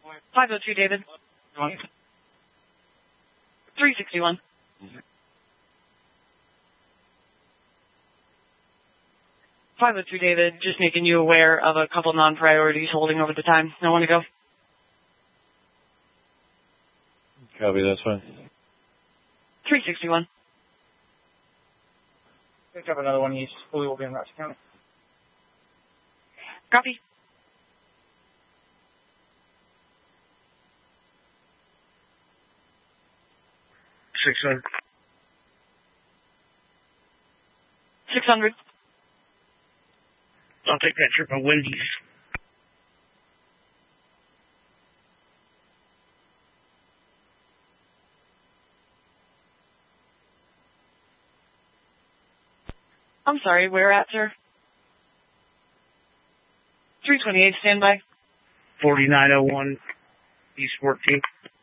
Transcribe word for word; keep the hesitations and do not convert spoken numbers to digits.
five oh two, David. three sixty-one. five oh two, David. Just making you aware of a couple non-priorities holding over the time. No one to go? Copy, that's fine. three sixty-one. Pick up another one east. Fully will be in Rochester County. Copy. six hundred. six hundred. I'll take that trip on Wendy's. I'm sorry, where at, sir? three twenty-eight, standby. forty-nine oh one East fourteenth.